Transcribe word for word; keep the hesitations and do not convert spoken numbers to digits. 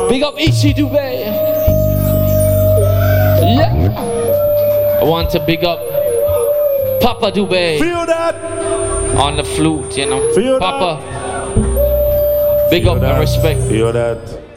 Big up Ishi Dubé. Yeah. I want to big up Papa Dubé. Feel that? On the flute, you know. Feel Papa. that? Big Feel up that? and respect. Feel that?